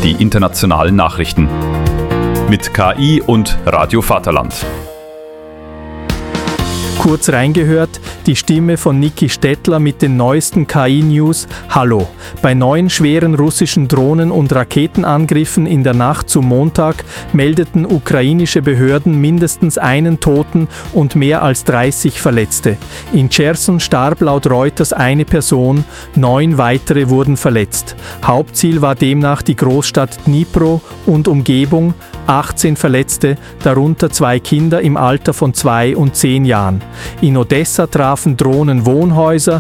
die internationalen Nachrichten. Mit KI und Radio Vaterland. Kurz reingehört, die Stimme von Niki Stettler mit den neuesten KI-News. Hallo! Bei 9 schweren russischen Drohnen- und Raketenangriffen in der Nacht zum Montag meldeten ukrainische Behörden mindestens einen Toten und mehr als 30 Verletzte. In Cherson starb laut Reuters eine Person, 9 weitere wurden verletzt. Hauptziel war demnach die Großstadt Dnipro und Umgebung, 18 Verletzte, darunter 2 Kinder im Alter von 2 und 10 Jahren. In Odessa trafen Drohnen Wohnhäuser,